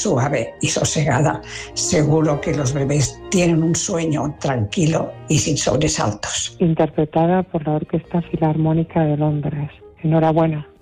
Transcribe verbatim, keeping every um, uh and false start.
suave y sosegada. Seguro que los bebés tienen un sueño tranquilo y sin sobresaltos. Interpretada por la Orquesta Filarmónica de Londres. Enhorabuena.